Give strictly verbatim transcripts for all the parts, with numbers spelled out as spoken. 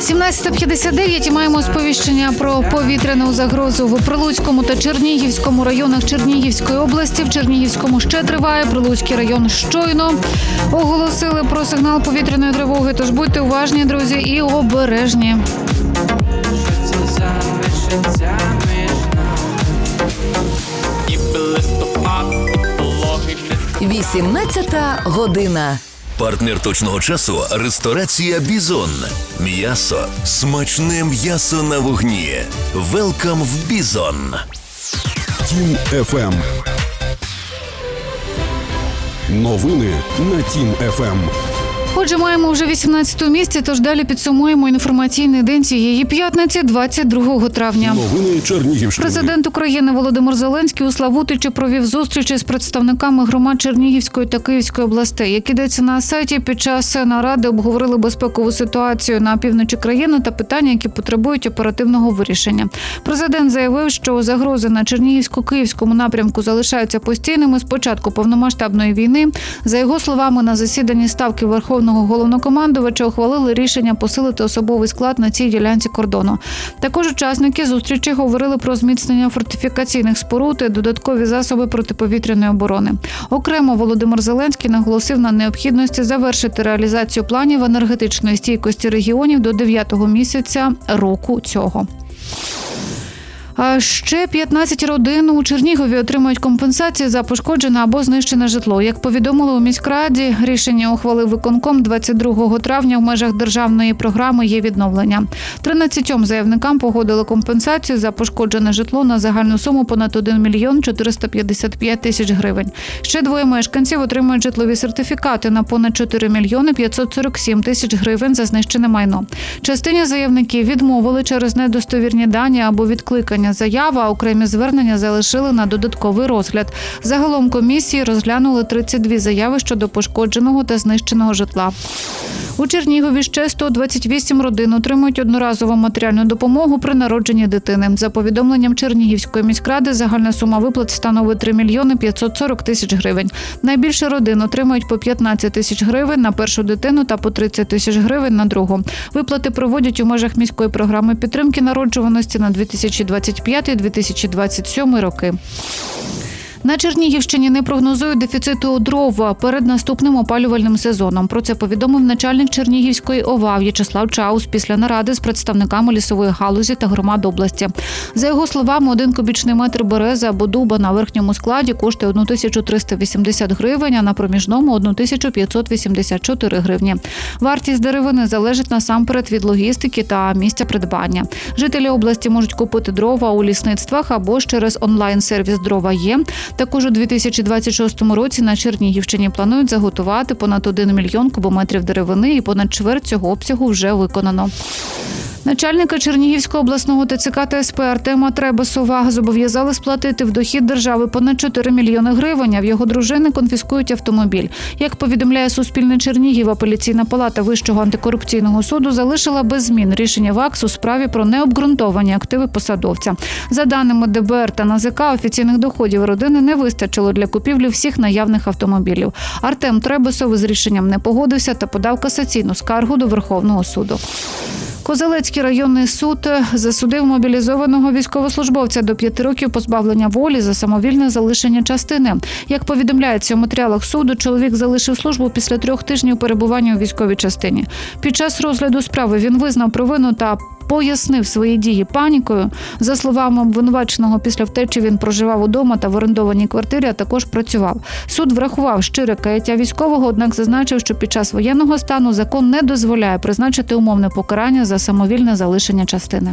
сімнадцята п'ятдесят дев'ять. Маємо сповіщення про повітряну загрозу в Прилуцькому та Чернігівському районах Чернігівської області. В Чернігівському ще триває. Прилуцький район щойно оголосили про сигнал повітряної тривоги. Тож будьте уважні, друзі, і обережні. вісімнадцята година. Партнер точного часу – ресторація «Бізон». М'ясо. Смачне м'ясо на вогні. Велкам в «Бізон». Тім еф ем. Новини на Тім еф ем. Отже, маємо вже вісімнадцяте місце, тож далі підсумуємо інформаційний день цієї п'ятниці, двадцять другого травня. Новини Чернігівщини. Президент України Володимир Зеленський у Славутичі провів зустрічі з представниками громад Чернігівської та Київської областей. Як ідеться на сайті, під час наради обговорили безпекову ситуацію на півночі країни та питання, які потребують оперативного вирішення. Президент заявив, що загрози на Чернігівсько-Київському напрямку залишаються постійними з початку повномасштабної війни. За його словами, на засіданні Ставки Верховного головнокомандувача ухвалили рішення посилити особовий склад на цій ділянці кордону. Також учасники зустрічі говорили про зміцнення фортифікаційних споруд і додаткові засоби протиповітряної оборони. Окремо Володимир Зеленський наголосив на необхідності завершити реалізацію планів енергетичної стійкості регіонів до дев'ятого місяця року цього. А ще п'ятнадцять родин у Чернігові отримають компенсації за пошкоджене або знищене житло. Як повідомили у міськраді, рішення ухвалив виконком двадцять другого травня в межах державної програми «Є відновлення». тринадцятьом заявникам погодили компенсацію за пошкоджене житло на загальну суму понад один мільйон чотириста п'ятдесят п'ять тисяч гривень. Ще двоє мешканців отримують житлові сертифікати на понад чотири мільйони п'ятсот сорок сім тисяч гривень за знищене майно. Частині заявників відмовили через недостовірні дані або відкликання заява, а окремі звернення залишили на додатковий розгляд. Загалом комісії розглянули тридцять дві заяви щодо пошкодженого та знищеного житла. У Чернігові ще сто двадцять вісім родин отримують одноразову матеріальну допомогу при народженні дитини. За повідомленням Чернігівської міськради, загальна сума виплат становить три мільйони п'ятсот сорок тисяч гривень. Найбільше родин отримують по п'ятнадцять тисяч гривень на першу дитину та по тридцять тисяч гривень на другу. Виплати проводять у межах міської програми підтримки народжуваності на дві тисячі двадцять п'ятий - дві тисячі двадцять сьомий роки. На Чернігівщині не прогнозують дефіциту дров перед наступним опалювальним сезоном. Про це повідомив начальник Чернігівської ОВА В'ячеслав Чаус після наради з представниками лісової галузі та громад області. За його словами, один кубічний метр берези або дуба на верхньому складі коштує одну тисячу триста вісімдесят гривень, а на проміжному – одну тисячу п'ятсот вісімдесят чотири гривні. Вартість деревини залежить насамперед від логістики та місця придбання. Жителі області можуть купити дрова у лісництвах або ж через онлайн-сервіс «Дрова є». Також у дві тисячі двадцять шостому році на Чернігівщині планують заготувати понад один мільйон кубометрів деревини, і понад чверть цього обсягу вже виконано. Начальника Чернігівського обласного ТЦК та СП Артема Требесова зобов'язали сплатити в дохід держави понад чотири мільйони гривень, а в його дружини конфіскують автомобіль. Як повідомляє Суспільне Чернігів, апеляційна палата Вищого антикорупційного суду залишила без змін рішення ВАКС у справі про необґрунтовані активи посадовця. За даними ДБР та НАЗК, офіційних доходів родини не вистачило для купівлі всіх наявних автомобілів. Артем Требесов з рішенням не погодився та подав касаційну скаргу до Верховного суду. Козелецький районний суд засудив мобілізованого військовослужбовця до п'яти років позбавлення волі за самовільне залишення частини. Як повідомляється у матеріалах суду, чоловік залишив службу після трьох тижнів перебування у військовій частині. Під час розгляду справи він визнав провину та пояснив свої дії панікою. За словами обвинуваченого, після втечі він проживав удома та в орендованій квартирі, а також працював. Суд врахував щире каяття військового, однак зазначив, що під час воєнного стану закон не дозволяє призначити умовне покарання за самовільне залишення частини.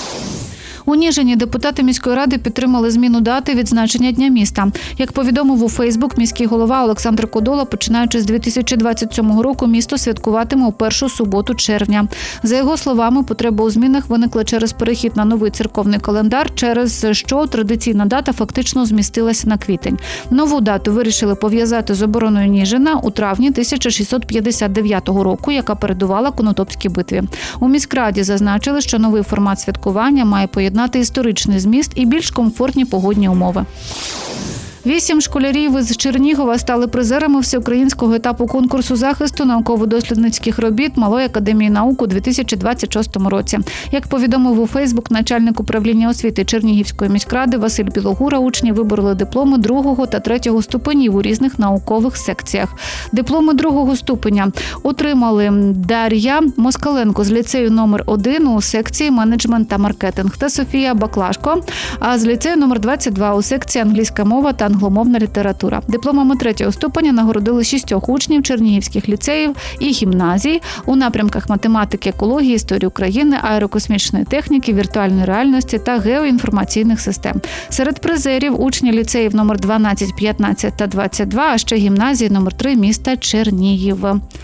У Ніжині депутати міської ради підтримали зміну дати відзначення Дня міста. Як повідомив у Фейсбук міський голова Олександр Кодола, починаючи з дві тисячі двадцять сьомого року місто святкуватиме у першу суботу червня. За його словами, потреба у змінах виникла через перехід на новий церковний календар, через що традиційна дата фактично змістилася на квітень. Нову дату вирішили пов'язати з обороною Ніжина у травні тисяча шістсот п'ятдесят дев'ятого року, яка передувала Конотопській битві. У міськраді зазначили, що новий формат святкування має поєднати історичний зміст і більш комфортні погодні умови. Вісім школярів із Чернігова стали призерами всеукраїнського етапу конкурсу захисту науково-дослідницьких робіт Малої академії наук у дві тисячі двадцять шостому році. Як повідомив у Фейсбук начальник управління освіти Чернігівської міськради Василь Білогура, учні вибороли дипломи другого та третього ступенів у різних наукових секціях. Дипломи другого ступеня отримали Дар'я Москаленко з ліцею номер один у секції менеджмент та маркетинг та Софія Баклашко, а з ліцею номер двадцять два у секції англійська мова та англомовна література. Дипломами третього ступеня нагородили шістьох учнів чернігівських ліцеїв і гімназій у напрямках математики, екології, історії України, аерокосмічної техніки, віртуальної реальності та геоінформаційних систем. Серед призерів учні ліцеїв номер дванадцять, п'ятнадцять та двадцять два, а ще гімназії номер три міста Чернігів.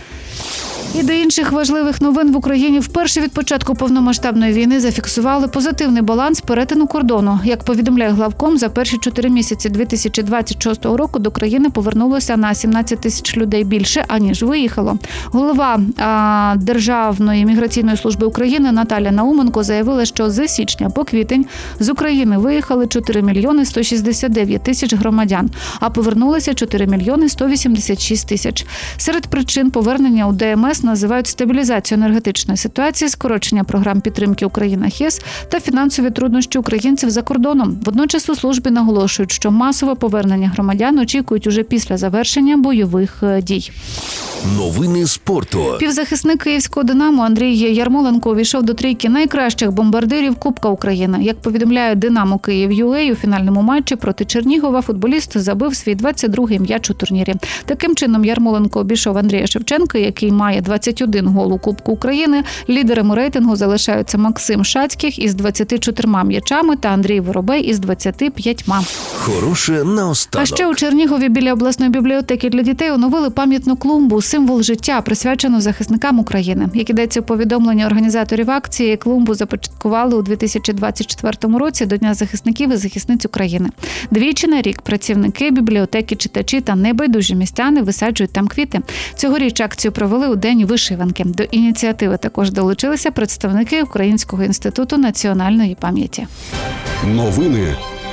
І до інших важливих новин в Україні вперше від початку повномасштабної війни зафіксували позитивний баланс перетину кордону. Як повідомляє главком, за перші чотири місяці дві тисячі двадцять шостого року до країни повернулося на сімнадцять тисяч людей більше, аніж виїхало. Голова а, Державної міграційної служби України Наталя Науменко заявила, що з січня по квітень з України виїхали чотири мільйони сто шістдесят дев'ять тисяч громадян, а повернулися чотири мільйони сто вісімдесят шість тисяч. Серед причин повернення у ДМС називають стабілізацію енергетичної ситуації, скорочення програм підтримки Україна-ХЕС та фінансові труднощі українців за кордоном. Водночас у службі наголошують, що масове повернення громадян очікують уже після завершення бойових дій. Новини спорту. Півзахисник київського «Динамо» Андрій Ярмоленко увійшов до трійки найкращих бомбардирів Кубка України. Як повідомляє «Динамо Київ.ЮА», у фінальному матчі проти Чернігова футболіст забив свій двадцять другий м'яч у турнірі. Таким чином Ярмоленко обійшов Андрія Шевченка, який має двадцять один гол у Кубку України. Лідерами рейтингу залишаються Максим Шацьких із двадцяти чотирма м'ячами та Андрій Воробей із двадцяти п'ятьма. Хороше наостанок. А ще у Чернігові біля обласної бібліотеки для дітей оновили пам'ятну клумбу «Символ життя», присвячену захисникам України. Як ідеться у повідомленні організаторів акції, клумбу започаткували у дві тисячі двадцять четвертому році до Дня захисників і захисниць України. Двічі на рік працівники бібліотеки, читачі та небайдужі містяни висаджують там квіти. Цьогоріч акцію провели у День вишиванки. До ініціативи також долучилися представники Українського інституту національної пам'яті. Новини.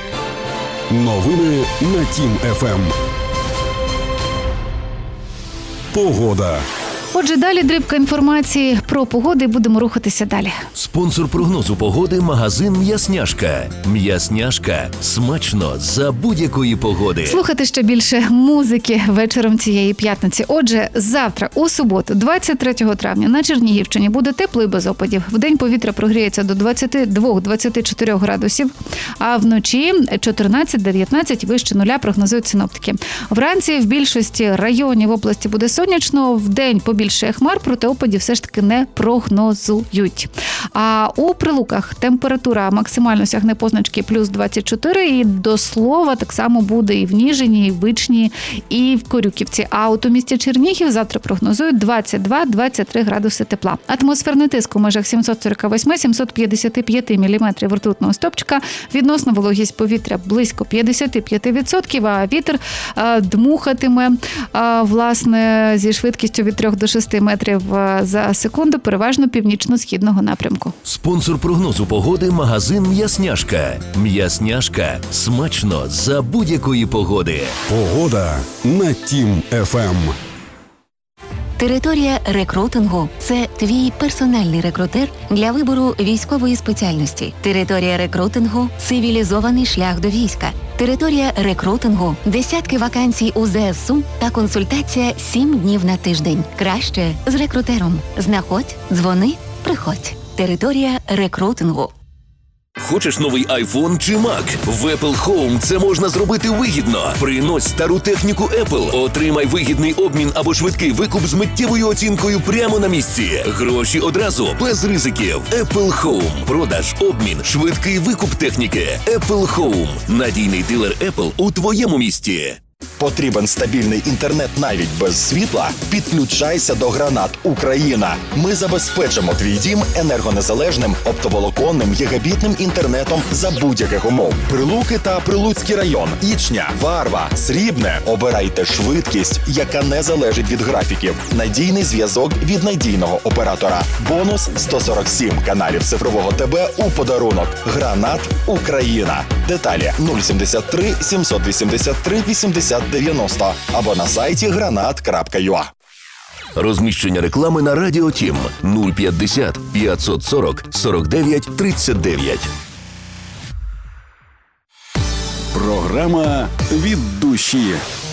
Новини на Тім.ФМ. Погода. Отже, далі дрібка інформації про погоду і будемо рухатися далі. Спонсор прогнозу погоди – магазин «М'ясняшка». «М'ясняшка» – смачно за будь-якої погоди. Слухати ще більше музики вечором цієї п'ятниці. Отже, завтра, у суботу, двадцять третього травня, на Чернігівщині буде тепло і без опадів. Вдень повітря прогріється до двадцять два - двадцять чотири градусів, а вночі чотирнадцять - дев'ятнадцять вище нуля прогнозують синоптики. Вранці в більшості районів області буде сонячно, вдень побільше більше хмар, проте опадів все ж таки не прогнозують. А у Прилуках температура максимально сягне позначки плюс двадцять чотири, і до слова так само буде і в Ніжині, і в Вичні, і в Корюківці. А от у місті Чернігів завтра прогнозують двадцять два - двадцять три градуси тепла. Атмосферний тиск у межах сімсот сорок вісім - сімсот п'ятдесят п'ять міліметрів ртутного стовпчика, відносна вологість повітря близько п'ятдесят п'ять відсотків, а вітер а, дмухатиме а, власне зі швидкістю від трьох до шести метрів за секунду, переважно північно-східного напрямку. Спонсор прогнозу погоди – магазин «М'ясняшка». «М'ясняшка» – смачно за будь-якої погоди. Погода на Тім.ФМ. Територія рекрутингу – це твій персональний рекрутер для вибору військової спеціальності. Територія рекрутингу – цивілізований шлях до війська. Територія рекрутингу – десятки вакансій у ЗСУ та консультація сім днів на тиждень. Краще з рекрутером. Знаходь, дзвони, приходь. Територія рекрутингу. Хочеш новий айфон чи Мак? В Apple Home це можна зробити вигідно. Принось стару техніку Apple, отримай вигідний обмін або швидкий викуп з миттєвою оцінкою прямо на місці. Гроші одразу, без ризиків. Apple Home. Продаж, обмін, швидкий викуп техніки. Apple Home. Надійний дилер Apple у твоєму місті. Потрібен стабільний інтернет навіть без світла? Підключайся до Гранат Україна. Ми забезпечимо твій дім енергонезалежним, оптоволоконним, гігабітним інтернетом за будь-яких умов. Прилуки та Прилуцький район, Ічня, Варва, Срібне. Обирайте швидкість, яка не залежить від графіків. Надійний зв'язок від надійного оператора. Бонус сто сорок сім каналів цифрового ТБ у подарунок. Гранат Україна. Деталі нуль сімдесят три сімсот вісімдесят три вісімдесят дев'яносто або на сайті гранат крапка ю а. Розміщення реклами на Радіо Тім нуль п'ятдесят п'ятсот сорок сорок дев'ять тридцять дев'ять. Програма «Від душі».